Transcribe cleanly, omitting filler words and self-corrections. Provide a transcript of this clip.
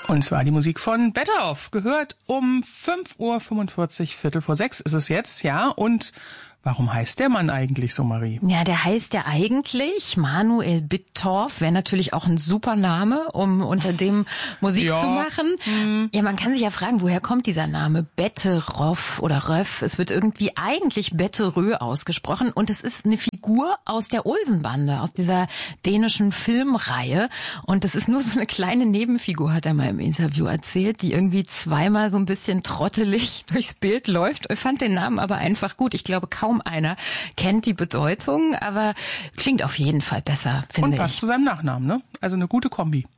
Und zwar die Musik von Better Off, gehört um 5:45 Uhr, 5:45 ist es jetzt, ja. Und warum heißt der Mann eigentlich so, Marie? Ja, der heißt ja eigentlich Manuel Bittorf. Wäre natürlich auch ein super Name, um unter dem Musik zu machen. Ja, man kann sich ja fragen, woher kommt dieser Name? Betteroff oder Röff. Es wird irgendwie eigentlich Betterö ausgesprochen. Und es ist eine Figur aus der Olsenbande, aus dieser dänischen Filmreihe. Und das ist nur so eine kleine Nebenfigur, hat er mal im Interview erzählt, die irgendwie zweimal so ein bisschen trottelig durchs Bild läuft. Ich fand den Namen aber einfach gut. Ich glaube, kaum einer kennt die Bedeutung, aber klingt auf jeden Fall besser, finde ich. Und passt zu seinem Nachnamen, ne? Also eine gute Kombi.